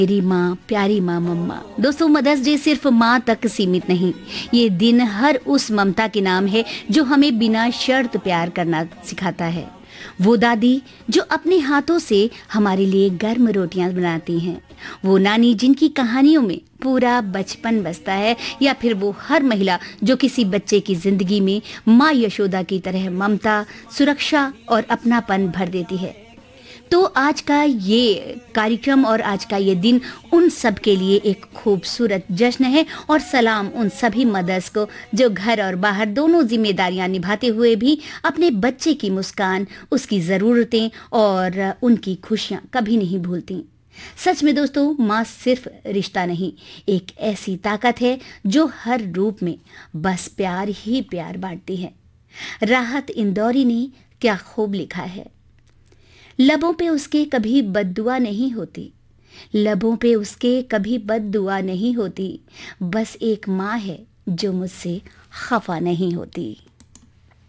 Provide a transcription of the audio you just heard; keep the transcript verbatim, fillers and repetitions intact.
मेरी माँ, प्यारी माँ, मम्मा। दोस्तों, मदर्स डे सिर्फ माँ तक सीमित नहीं, ये दिन हर उस ममता के नाम है जो हमें बिना शर्त प्यार करना सिखाता है। वो दादी जो अपने हाथों से हमारे लिए गर्म रोटियां बनाती हैं, वो नानी जिनकी कहानियों में पूरा बचपन बसता है, या फिर वो हर महिला जो किसी बच्चे की जिंदगी में माँ यशोदा की तरह ममता, सुरक्षा और अपनापन भर देती है। तो आज का ये कार्यक्रम और आज का ये दिन उन सब के लिए एक खूबसूरत जश्न है, और सलाम उन सभी मदर्स को जो घर और बाहर दोनों जिम्मेदारियां निभाते हुए भी अपने बच्चे की मुस्कान, उसकी ज़रूरतें और उनकी खुशियां कभी नहीं भूलती। सच में दोस्तों, माँ सिर्फ रिश्ता नहीं, एक ऐसी ताकत है जो हर रूप में बस प्यार ही प्यार बांटती है। राहत इंदौरी ने क्या खूब लिखा है। लबों पे उसके कभी बद्दुआ नहीं होती, लबों पे उसके कभी बद्दुआ नहीं होती, बस एक माँ है जो मुझसे खफा नहीं होती।